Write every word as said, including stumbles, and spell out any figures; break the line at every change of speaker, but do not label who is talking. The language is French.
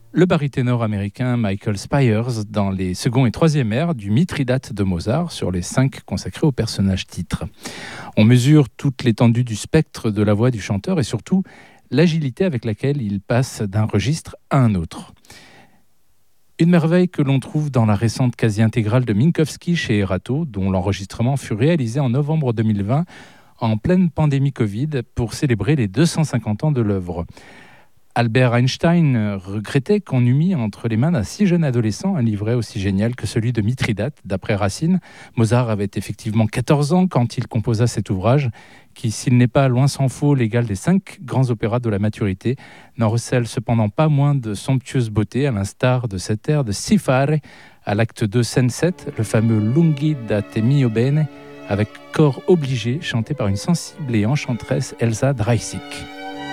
Le baryténor américain Michael Spyers dans les second et troisième airs du Mithridate de Mozart sur les cinq consacrés au personnage titre. On mesure toute l'étendue du spectre de la voix du chanteur et surtout l'agilité avec laquelle il passe d'un registre à un autre. Une merveille que l'on trouve dans la récente quasi-intégrale de Minkowski chez Erato, dont l'enregistrement fut réalisé en novembre deux mille vingt en pleine pandémie Covid pour célébrer les deux cent cinquante ans de l'œuvre. Albert Einstein regrettait qu'on eût mis entre les mains d'un si jeune adolescent un livret aussi génial que celui de Mithridate, d'après Racine. Mozart avait effectivement quatorze ans quand il composa cet ouvrage, qui, s'il n'est pas loin s'en faut l'égal des cinq grands opéras de la maturité, n'en recèle cependant pas moins de somptueuse beauté, à l'instar de cet air de Si fare, à l'acte deux, scène sept, le fameux Lunghi da te mio bene, avec corps obligé, chanté par une sensible et enchanteresse Elsa Dreisig.